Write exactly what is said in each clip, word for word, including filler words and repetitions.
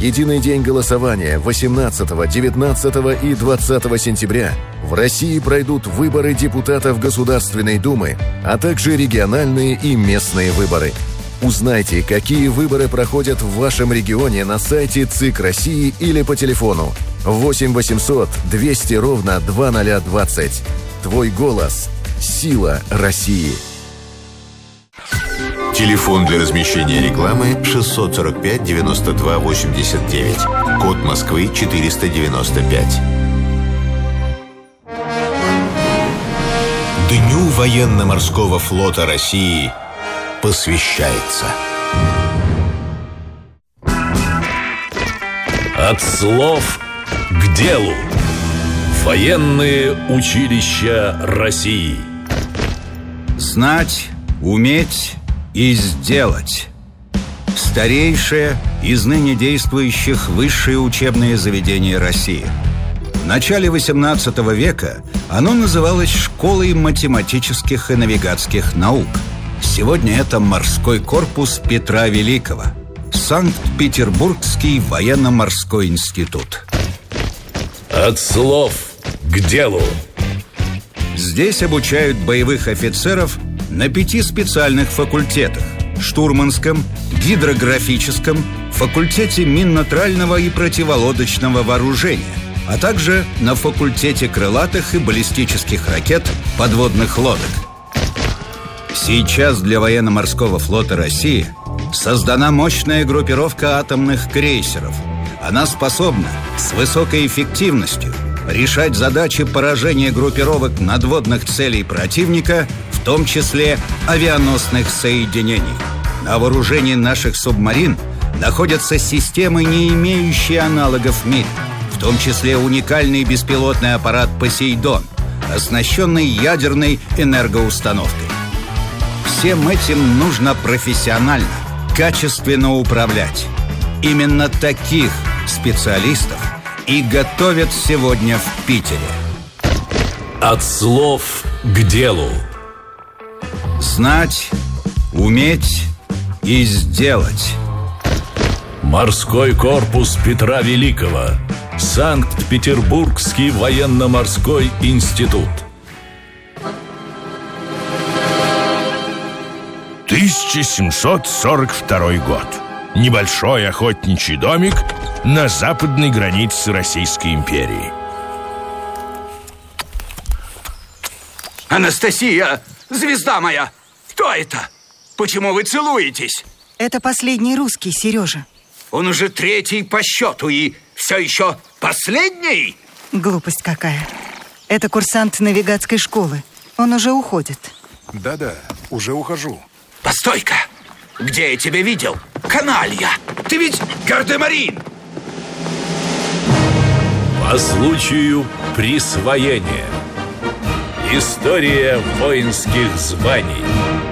единый день голосования восемнадцатого, девятнадцатого и двадцатого сентября в России пройдут выборы депутатов Государственной Думы, а также региональные и местные выборы. Узнайте, какие выборы проходят в вашем регионе на сайте ЦИК России или по телефону восемь восемьсот двести ровно два ноль двадцать. Твой голос – сила России. Телефон для размещения рекламы шестьсот сорок пять девяносто два восемьдесят девять. Код Москвы четыреста девяносто пять. Дню военно-морского флота России посвящается. От слов к делу. Военные училища России. Знать, уметь и сделать. Старейшее из ныне действующих высшее учебное заведение России. В начале восемнадцатого века оно называлось Школой математических и навигатских наук. Сегодня это морской корпус Петра Великого, Санкт-Петербургский военно-морской институт. От слов к делу. Здесь обучают боевых офицеров на пяти специальных факультетах: штурманском, гидрографическом, факультете минно-трального и противолодочного вооружения, а также на факультете крылатых и баллистических ракет, подводных лодок. Сейчас для военно-морского флота России создана мощная группировка атомных крейсеров. Она способна с высокой эффективностью решать задачи поражения группировок надводных целей противника, в том числе авианосных соединений. На вооружении наших субмарин находятся системы, не имеющие аналогов в мире, в том числе уникальный беспилотный аппарат «Посейдон», оснащенный ядерной энергоустановкой. Всем этим нужно профессионально, качественно управлять. Именно таких специалистов и готовят сегодня в Питере. От слов к делу. Знать, уметь и сделать. Морской корпус Петра Великого. Санкт-Петербургский военно-морской институт. тысяча семьсот сорок второй год. Небольшой охотничий домик на западной границе Российской империи. Анастасия, звезда моя, кто это? Почему вы целуетесь? Это последний русский, Сережа. Он уже третий по счету и все еще последний? Глупость какая. Это курсант навигатской школы. Он уже уходит. Да-да, уже ухожу. Постой-ка! Где я тебя видел? Каналья! Ты ведь гардемарин! По случаю присвоения. История воинских званий.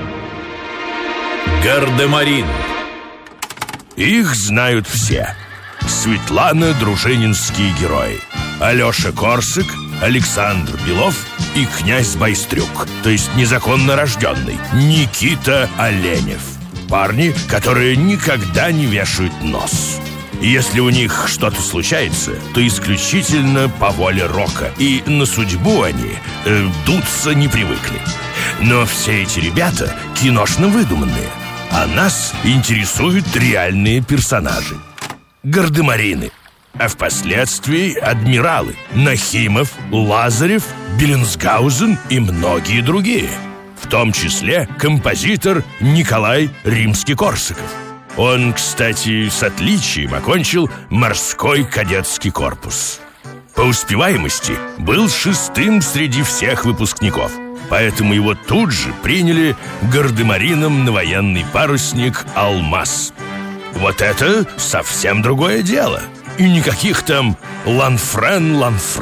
Гардемарин. Их знают все. Светлана Дружининские герои: Алеша Корсак, Александр Белов и князь Байстрюк, то есть незаконно рожденный Никита Оленев. Парни, которые никогда не вешают нос. И если у них что-то случается, то исключительно по воле рока. И на судьбу они э, дуться не привыкли. Но все эти ребята киношно выдуманные, а нас интересуют реальные персонажи. Гардемарины, а впоследствии адмиралы: Нахимов, Лазарев, Беллинсгаузен и многие другие. В том числе композитор Николай Римский-Корсаков. Он, кстати, с отличием окончил морской кадетский корпус. По успеваемости был шестым среди всех выпускников, поэтому его тут же приняли гардемарином на военный парусник «Алмаз». Вот это совсем другое дело. И никаких там «Ланфрен, Ланфрен».